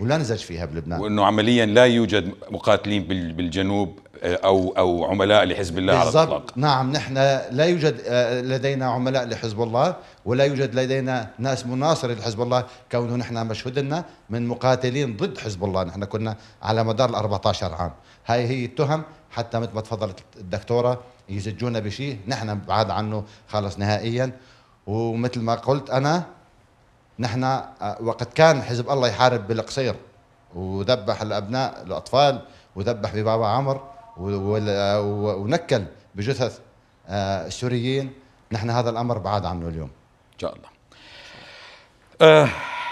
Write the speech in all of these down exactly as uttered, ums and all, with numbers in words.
ولا نزج فيها بلبنان، وانه عمليا لا يوجد مقاتلين بالجنوب او او عملاء لحزب الله على الاطلاق. نعم، نحن لا يوجد لدينا عملاء لحزب الله، ولا يوجد لدينا ناس مناصر لحزب الله، كونه نحن مشهود لنا من مقاتلين ضد حزب الله. نحن كنا على مدار ال أربعة عشر عام. هاي هي التهم، حتى مثل ما تفضلت الدكتوره يزجونا بشيء نحن بعاد عنه خلص نهائيا. ومثل ما قلت انا، نحن وقت كان حزب الله يحارب بالقصير وذبح الابناء الاطفال وذبح ببابا عمر ونكل بجثث السوريين، نحن هذا الامر بعاد عنه اليوم ان شاء الله. أه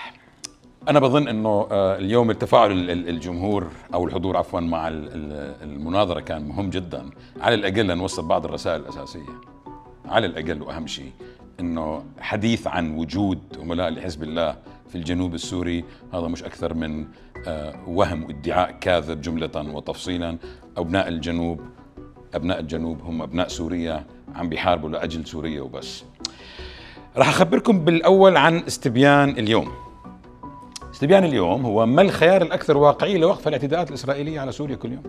انا بظن انه اليوم التفاعل الجمهور او الحضور عفوا مع المناظره كان مهم جدا، على الاقل نوصل بعض الرسائل الاساسيه. على الاقل واهم شيء انه حديث عن وجود عملاء لحزب الله في الجنوب السوري هذا مش اكثر من وهم وادعاء كاذب جمله وتفصيلا. ابناء الجنوب ابناء الجنوب هم ابناء سوريا، عم بيحاربوا لاجل سوريا وبس. راح اخبركم بالاول عن استبيان اليوم. استبيان اليوم هو ما الخيار الاكثر واقعي لوقف الاعتداءات الاسرائيليه على سوريا كل يوم.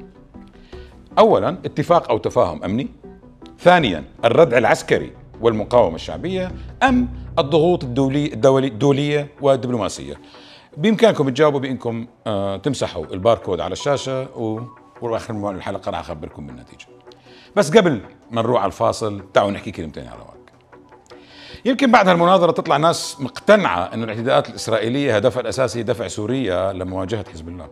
اولا اتفاق او تفاهم امني، ثانيا الردع العسكري والمقاومه الشعبيه، ام الضغوط الدولي الدولي الدوليه والدبلوماسيه. بامكانكم تجاوبوا بانكم آه تمسحوا الباركود على الشاشه و... واخر الحلقه راح اخبركم بالنتيجه. بس قبل ما نروح على الفاصل تعالوا نحكي كلمتين على رواق. يمكن بعد هالمناظره تطلع ناس مقتنعه انه الاعتداءات الاسرائيليه هدفها الاساسي دفع سوريا لمواجهه حزب الله،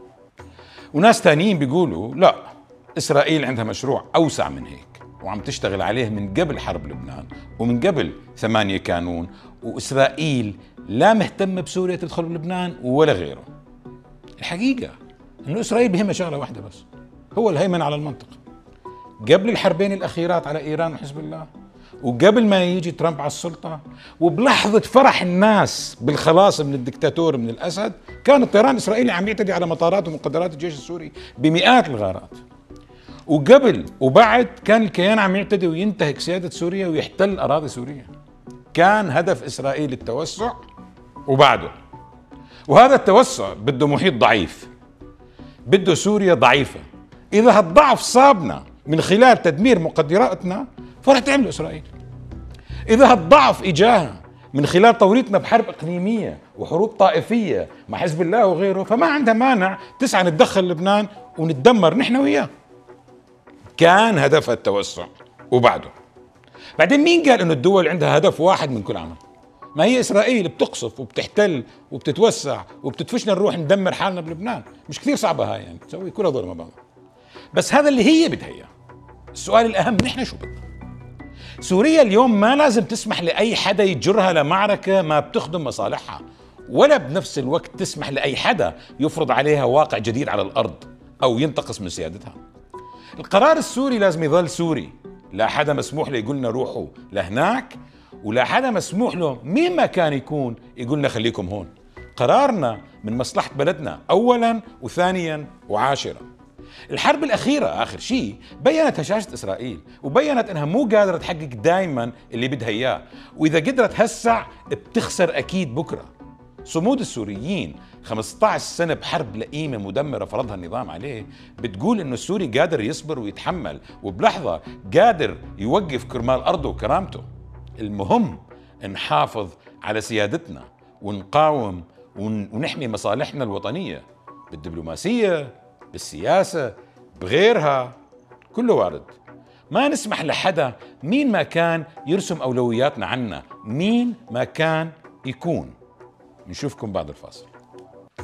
وناس ثانيين بيقولوا لا، اسرائيل عندها مشروع اوسع من هيك وعم تشتغل عليه من قبل حرب لبنان ومن قبل ثمانية كانون، وإسرائيل لا مهتمة بسوريا تدخل بلبنان ولا غيره. الحقيقة إنه إسرائيل بهمها شغلة واحدة بس، هو الهيمنة على المنطقة. قبل الحربين الأخيرات على إيران وحزب الله، وقبل ما يجي ترامب على السلطة، وبلحظة فرح الناس بالخلاص من الدكتاتور من الأسد، كان الطيران الإسرائيلي عم يعتدي على مطارات ومقدرات الجيش السوري بمئات الغارات. وقبل وبعد كان الكيان عم يعتدي وينتهك سيادة سوريا ويحتل أراضي سوريا. كان هدف إسرائيل التوسع وبعده، وهذا التوسع بده محيط ضعيف، بده سوريا ضعيفة. إذا هالضعف صابنا من خلال تدمير مقدراتنا فرح تعمل إسرائيل. إذا هالضعف إجاها من خلال توريطنا بحرب إقليمية وحروب طائفية مع حزب الله وغيره، فما عندها مانع تسعى نتدخل لبنان ونتدمر نحن وياه. كان هدفها التوسع وبعده. بعدين مين قال انه الدول عندها هدف واحد من كل عمل؟ ما هي اسرائيل بتقصف وبتحتل وبتتوسع وبتدفشنا نروح ندمر حالنا بلبنان. مش كثير صعبه هاي يعني تسوي كل هذول مع بعض. بس هذا اللي هي بدها اياه. السؤال الاهم نحن شو بدنا؟ سوريا اليوم ما لازم تسمح لاي حدا يجرها لمعركه ما بتخدم مصالحها، ولا بنفس الوقت تسمح لاي حدا يفرض عليها واقع جديد على الارض او ينتقص من سيادتها. القرار السوري لازم يظل سوري، لا حدا مسموح له يقول لنا روحوا لهناك، ولا حدا مسموح له مين ما كان يكون يقول لنا خليكم هون. قرارنا من مصلحة بلدنا أولا وثانيا وعاشرا. الحرب الأخيرة آخر شيء بيّنت هشاشة إسرائيل، وبيّنت أنها مو قادرة تحقق دايما اللي بدها إياه، وإذا قدرت هسع بتخسر أكيد بكرة. صمود السوريين خمسة عشر سنة بحرب لئيمة مدمرة فرضها النظام عليه بتقول إنه السوري قادر يصبر ويتحمل، وبلحظة قادر يوقف كرمال أرضه وكرامته. المهم نحافظ على سيادتنا ونقاوم ونحمي مصالحنا الوطنية بالدبلوماسية، بالسياسة، بغيرها، كله وارد. ما نسمح لحدا مين ما كان يرسم أولوياتنا عنا، مين ما كان يكون. نشوفكم بعد الفاصل.